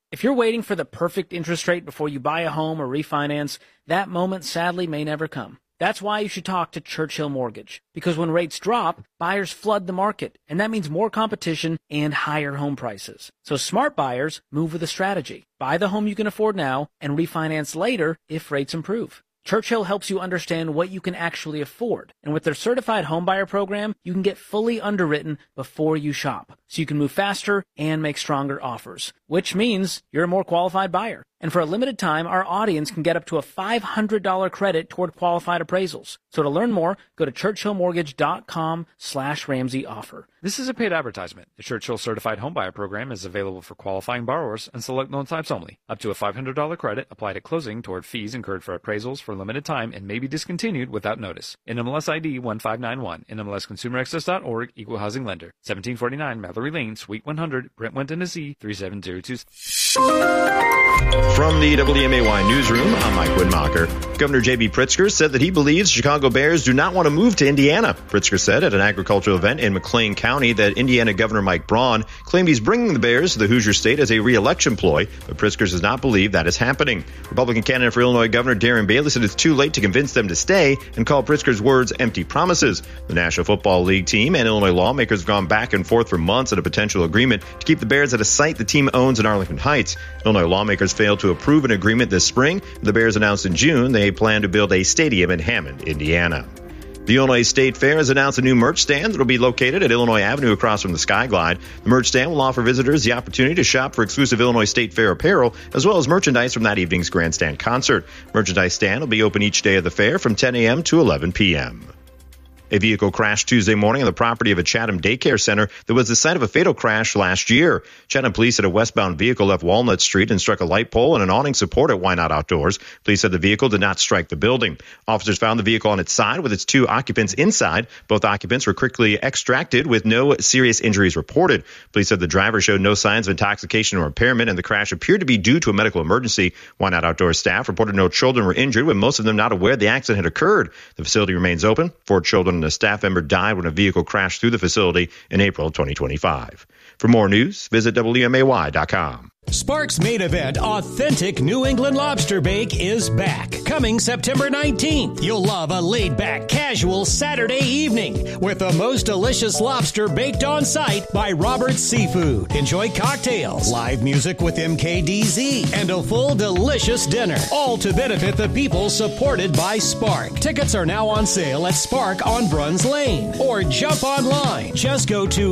If you're waiting for the perfect interest rate before you buy a home or refinance, that moment sadly may never come. That's why you should talk to Churchill Mortgage. Because when rates drop, buyers flood the market, and that means more competition and higher home prices. So smart buyers move with a strategy. Buy the home you can afford now and refinance later if rates improve. Churchill helps you understand what you can actually afford. And with their certified homebuyer program, you can get fully underwritten before you shop. So you can move faster and make stronger offers, which means you're a more qualified buyer. And for a limited time, our audience can get up to a $500 credit toward qualified appraisals. So to learn more, go to churchillmortgage.com/Ramsey offer. This is a paid advertisement. The Churchill Certified Homebuyer Program is available for qualifying borrowers and select loan types only. Up to a $500 credit applied at closing toward fees incurred for appraisals for a limited time and may be discontinued without notice. NMLS ID 1591. NMLSConsumerAccess.org. Equal Housing Lender. 1749 Mallory Lane, Suite 100, Brentwood, Tennessee 37026. From the WMAY newsroom, I'm Mike Widmacher. Governor J.B. Pritzker said that he believes Chicago Bears do not want to move to Indiana. Pritzker said at an agricultural event in McLean County that Indiana Governor Mike Braun claimed he's bringing the Bears to the Hoosier State as a re-election ploy, but Pritzker does not believe that is happening. Republican candidate for Illinois Governor Darren Bailey said it's too late to convince them to stay and called Pritzker's words empty promises. The National Football League team and Illinois lawmakers have gone back and forth for months on a potential agreement to keep the Bears at a site the team owns in Arlington Heights. Illinois lawmakers failed to approve an agreement this spring. The Bears announced in June they plan to build a stadium in Hammond, Indiana. The Illinois State Fair has announced a new merch stand that will be located at Illinois Avenue across from the Skyglide. The merch stand will offer visitors the opportunity to shop for exclusive Illinois State Fair apparel, as well as merchandise from that evening's grandstand concert. Merchandise stand will be open each day of the fair from 10 a.m. to 11 p.m. A vehicle crashed Tuesday morning on the property of a Chatham daycare center that was the site of a fatal crash last year. Chatham police said a westbound vehicle left Walnut Street and struck a light pole and an awning support at Why Not Outdoors. Police said the vehicle did not strike the building. Officers found the vehicle on its side with its two occupants inside. Both occupants were quickly extracted with no serious injuries reported. Police said the driver showed no signs of intoxication or impairment, and the crash appeared to be due to a medical emergency. Why Not Outdoors staff reported no children were injured, with most of them not aware the accident had occurred. The facility remains open. 4 children and a staff member died when a vehicle crashed through the facility in April 2025. For more news, visit WMAY.com. Sparks main event, Authentic New England Lobster Bake, is back. Coming September 19th. You'll love a laid-back, casual Saturday evening with the most delicious lobster baked on site by Robert's Seafood. Enjoy cocktails, live music with MKDZ, and a full delicious dinner. All to benefit the people supported by Spark. Tickets are now on sale at Spark on Bruns Lane. Or jump online. Just go to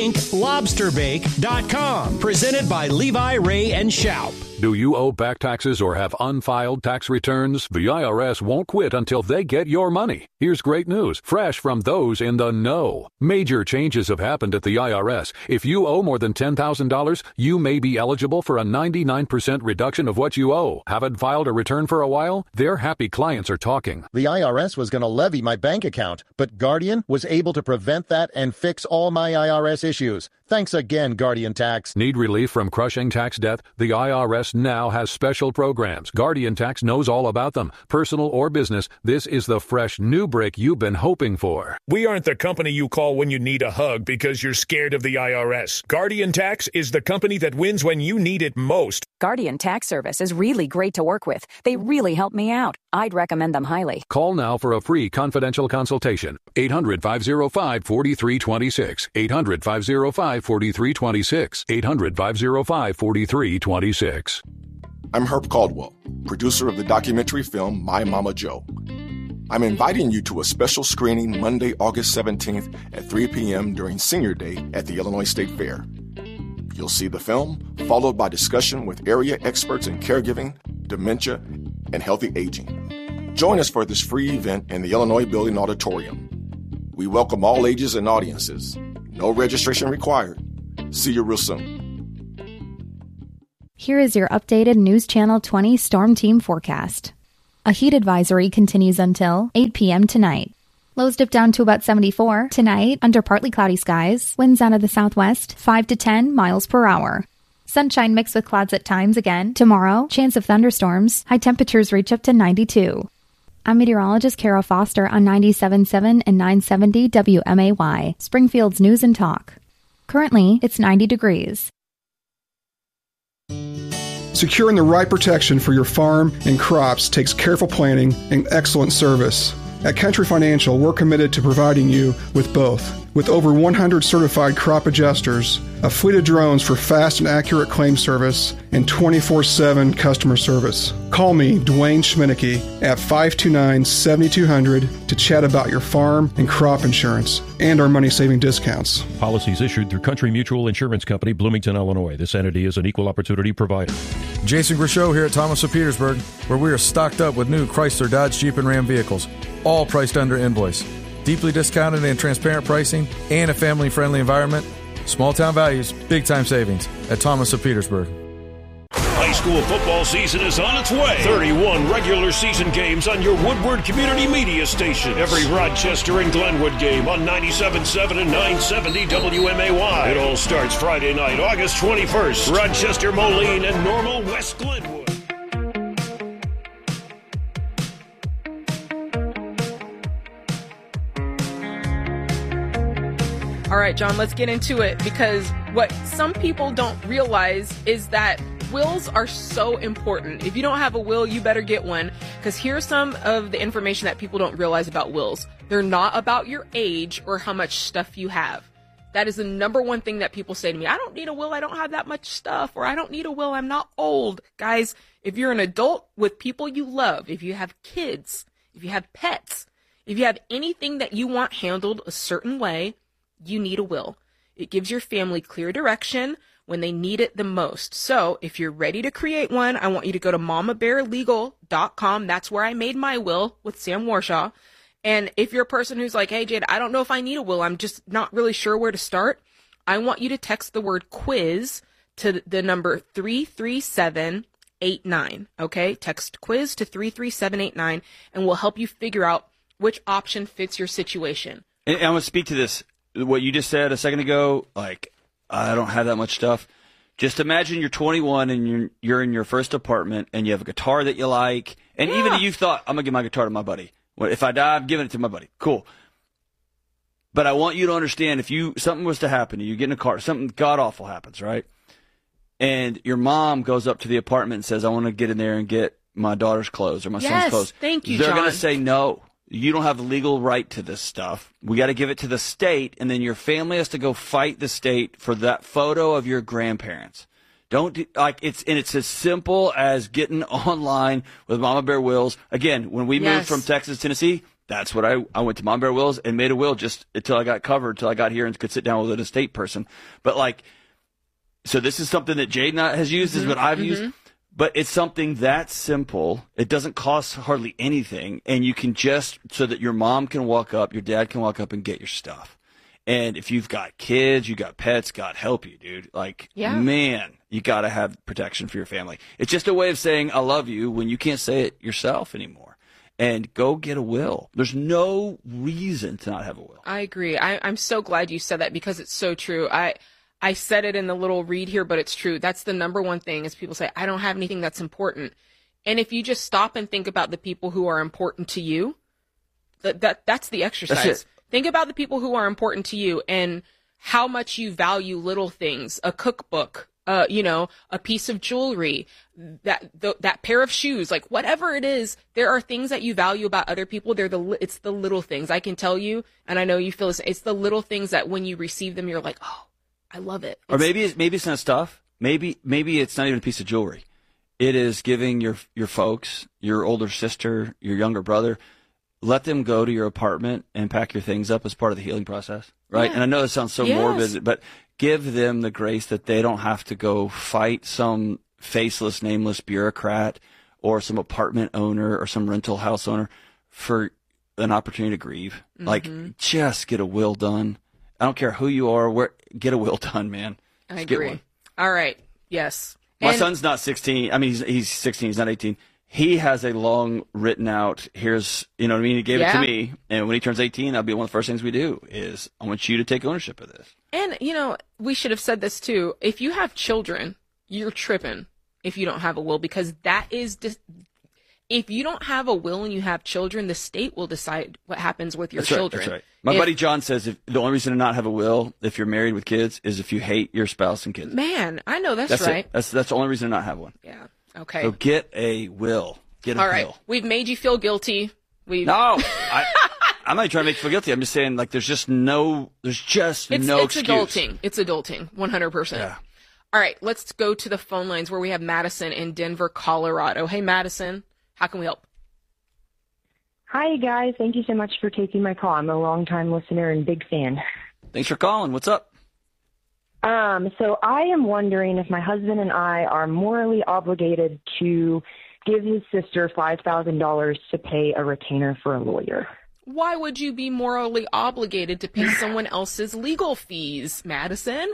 thinklobsterbake.com. Presented by Levi Ray and Shoup. Do you owe back taxes or have unfiled tax returns? The IRS won't quit until they get your money. Here's great news, fresh from those in the know. Major changes have happened at the IRS. If you owe more than $10,000, you may be eligible for a 99% reduction of what you owe. Haven't filed a return for a while? Their happy clients are talking. The IRS was going to levy my bank account, but Guardian was able to prevent that and fix all my IRS issues. Thanks again, Guardian Tax. Need relief from crushing tax debt? The IRS now has special programs. Guardian Tax knows all about them. Personal or business, this is the fresh new break you've been hoping for. We aren't the company you call when you need a hug because you're scared of the IRS. Guardian Tax is the company that wins when you need it most. Guardian Tax Service is really great to work with. They really help me out. I'd recommend them highly. Call now for a free confidential consultation. 800-505-4326. 800-505-4326. 800-505-4326. I'm Herb Caldwell, producer of the documentary film My Mama Joe. I'm inviting you to a special screening Monday, August 17th at 3 p.m. during Senior Day at the Illinois State Fair. You'll see the film, followed by discussion with area experts in caregiving, dementia, and healthy aging. Join us for this free event in the Illinois Building Auditorium. We welcome all ages and audiences. No registration required. See you real soon. Here is your updated News Channel 20 Storm Team forecast. A heat advisory continues until 8 p.m. tonight. Lows dip down to about 74 tonight under partly cloudy skies. Winds out of the southwest 5 to 10 miles per hour. Sunshine mixed with clouds at times again. Tomorrow, chance of thunderstorms. High temperatures reach up to 92. I'm meteorologist Kara Foster on 97.7 and 970 WMAY, Springfield's News and Talk. Currently, it's 90 degrees. Securing the right protection for your farm and crops takes careful planning and excellent service. At Country Financial, we're committed to providing you with both. With over 100 certified crop adjusters, a fleet of drones for fast and accurate claim service, and 24/7 customer service. Call me, Dwayne Schminicki, at 529-7200 to chat about your farm and crop insurance and our money-saving discounts. Policies issued through Country Mutual Insurance Company, Bloomington, Illinois. This entity is an equal opportunity provider. Jason Grishow here at Thomas of Petersburg, where we are stocked up with new Chrysler, Dodge, Jeep, and Ram vehicles, all priced under invoice. Deeply discounted and transparent pricing, and a family-friendly environment. Small-town values, big-time savings at Thomas of Petersburg. High school football season is on its way. 31 regular season games on your Woodward Community Media station. Every Rochester and Glenwood game on 97.7 and 970 WMAY. It all starts Friday night, August 21st. Rochester, Moline, and Normal West Glenwood. All right, John, let's get into it, because what some people don't realize is that wills are so important. If you don't have a will, you better get one, because here's some of the information that people don't realize about wills. They're not about your age or how much stuff you have. That is the number one thing that people say to me. I don't need a will. I don't have that much stuff. Or I don't need a will. I'm not old. Guys, if you're an adult with people you love, if you have kids, if you have pets, if you have anything that you want handled a certain way, you need a will. It gives your family clear direction when they need it the most. So if you're ready to create one, I want you to go to mamabearlegal.com. That's where I made my will with Sam Warshaw. And if you're a person who's like, hey, Jade, I don't know if I need a will, I'm just not really sure where to start, I want you to text the word quiz to the number 33789. Okay? Text quiz to 33789, and we'll help you figure out which option fits your situation. And I'm going to speak to this. What you just said a second ago, like, I don't have that much stuff. Just imagine you're 21 and you're in your first apartment and you have a guitar that you like. And even if you thought, I'm going to give my guitar to my buddy. Well, if I die, I'm giving it to my buddy. Cool. But I want you to understand, if something was to happen to you, get in a car, something god-awful happens, right? And your mom goes up to the apartment and says, I want to get in there and get my daughter's clothes or my son's clothes. Thank you, They're John. going to say no. You don't have the legal right to this stuff. We got to give it to the state, and then your family has to go fight the state for that photo of your grandparents. It's as simple as getting online with Mama Bear Wills. Again, when we moved from Texas to Tennessee, that's what I went to Mama Bear Wills and made a will just until I got covered, until I got here and could sit down with an estate person. But so this is something that Jade has used, this is what I've used. But it's something that simple. It doesn't cost hardly anything. And you can so that your mom can walk up, your dad can walk up and get your stuff. And if you've got kids, you got pets, God help you, dude. Man, you got to have protection for your family. It's just a way of saying I love you when you can't say it yourself anymore. And go get a will. There's no reason to not have a will. I agree. I'm so glad you said that, because it's so true. I said it in the little read here, but it's true. That's the number one thing, is people say, I don't have anything that's important. And if you just stop and think about the people who are important to you, that's the exercise. That's it. Think about the people who are important to you and how much you value little things, a cookbook, a piece of jewelry, that pair of shoes, like whatever it is, there are things that you value about other people. It's the little things. I can tell you, and I know you feel this, it's the little things that when you receive them, you're like, oh, I love it. Or maybe it's not stuff. Maybe it's not even a piece of jewelry. It is giving your folks, your older sister, your younger brother, let them go to your apartment and pack your things up as part of the healing process, right? Yeah. And I know it sounds so morbid, but give them the grace that they don't have to go fight some faceless, nameless bureaucrat or some apartment owner or some rental house owner for an opportunity to grieve. Just get a will done. I don't care who you are. Get a will done, man. I agree. Get one. All right. Yes. My son's not 16. I mean, he's 16. He's not 18. He has a long written out. Here's, you know what I mean? He gave it to me. And when he turns 18, that'll be one of the first things we do is I want you to take ownership of this. And, we should have said this too. If you have children, you're tripping if you don't have a will, because that is if you don't have a will and you have children, the state will decide what happens with your children. That's right. My buddy John says the only reason to not have a will if you're married with kids is if you hate your spouse and kids. Man, I know that's right. That's the only reason to not have one. Yeah. Okay. So get a will. Get a All right. will. We've made you feel guilty. No. I'm not trying to make you feel guilty. I'm just saying, like, there's no excuse. It's adulting. It's adulting. 100%. Yeah. All right. Let's go to the phone lines where we have Madison in Denver, Colorado. Hey, Madison. How can we help? Hi, guys. Thank you so much for taking my call. I'm a long-time listener and big fan. Thanks for calling. What's up? So I am wondering if my husband and I are morally obligated to give his sister $5,000 to pay a retainer for a lawyer. Why would you be morally obligated to pay someone else's legal fees, Madison?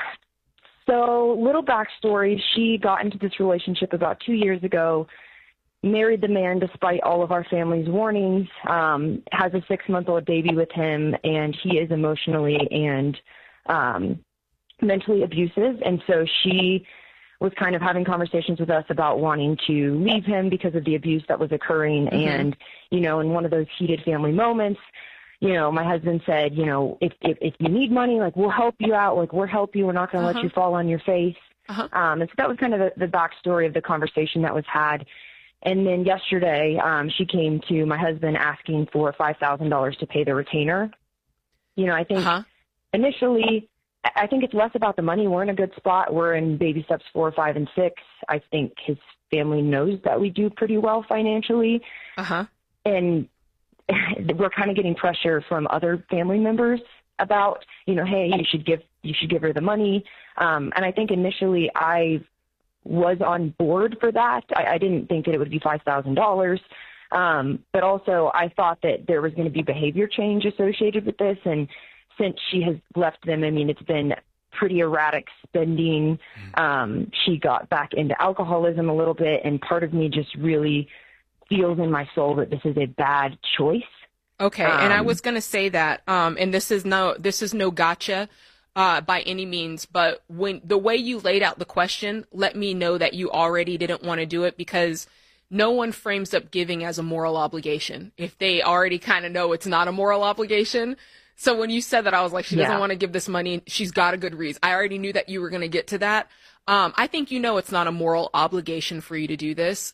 So, little backstory. She got into this relationship about 2 years ago, married the man despite all of our family's warnings, has a 6-month-old baby with him, and he is emotionally and mentally abusive. And so she was kind of having conversations with us about wanting to leave him because of the abuse that was occurring. Mm-hmm. And, you know, in one of those heated family moments, you know, my husband said, you know, if you need money, like, we'll help you out. Like, we'll help you. We're not going to let you fall on your face. And so that was kind of the backstory of the conversation that was had. And then yesterday, she came to my husband asking for $5,000 to pay the retainer. You know, I think initially, I think it's less about the money. We're in a good spot. We're in baby steps 4, 5, and 6. I think his family knows that we do pretty well financially. And we're kind of getting pressure from other family members about, you know, hey, you should give her the money. And I think initially I was on board for that. I didn't think that it would be $5,000. But also I thought that there was going to be behavior change associated with this. And since she has left them, I mean, it's been pretty erratic spending. She got back into alcoholism a little bit, and part of me just really feels in my soul that this is a bad choice. Okay, and I was going to say that, and this is no gotcha by any means, but when the way you laid out the question, let me know that you already didn't want to do it, because no one frames up giving as a moral obligation if they already kind of know it's not a moral obligation. So when you said that, I was like, she doesn't want to give this money. She's got a good reason. I already knew that you were going to get to that. I think you know it's not a moral obligation for you to do this.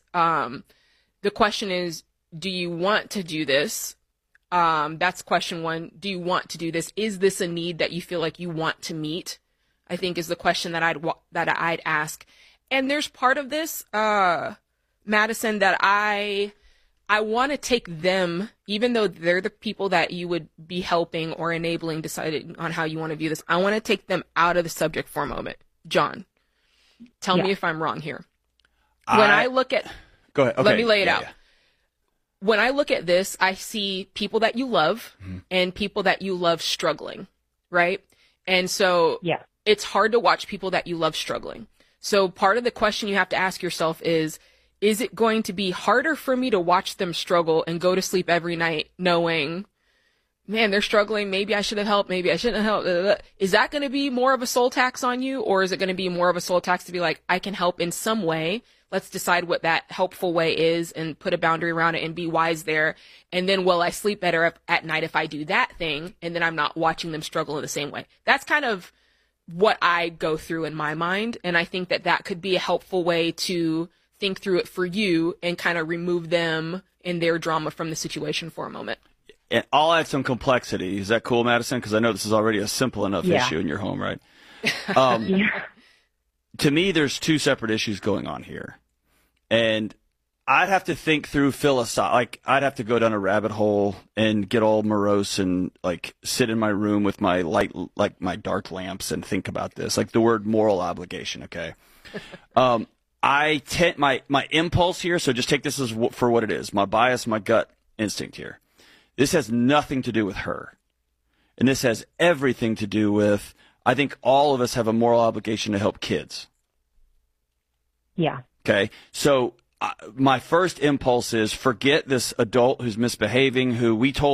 The question is, do you want to do this? That's question one. Do you want to do this? Is this a need that you feel like you want to meet? I think is the question that I'd ask. And there's part of this, Madison, that I want to take them, even though they're the people that you would be helping or enabling, deciding on how you want to view this. I want to take them out of the subject for a moment. John, tell me if I'm wrong here. When I look at, go ahead. Okay. Let me lay it out. Yeah. When I look at this, I see people that you love and people that you love struggling, right? And so it's hard to watch people that you love struggling. So part of the question you have to ask yourself is it going to be harder for me to watch them struggle and go to sleep every night knowing, man, they're struggling. Maybe I should have helped. Maybe I shouldn't have helped. Is that going to be more of a soul tax on you? Or is it going to be more of a soul tax to be like, I can help in some way. Let's decide what that helpful way is and put a boundary around it and be wise there. And then will I sleep better at night if I do that thing? And then I'm not watching them struggle in the same way. That's kind of what I go through in my mind. And I think that could be a helpful way to think through it for you and kind of remove them and their drama from the situation for a moment. And I'll add some complexity. Is that cool, Madison? Because I know this is already a simple enough issue in your home, right? To me, there's two separate issues going on here. And I'd have to think through like I'd have to go down a rabbit hole and get all morose and like sit in my room with my light, like my dark lamps, and think about this, like the word moral obligation. Okay. My impulse here. So just take this as for what it is. My bias, my gut instinct here. This has nothing to do with her. And this has everything to do with, I think all of us have a moral obligation to help kids. Yeah. Okay. So my first impulse is forget this adult who's misbehaving, who we told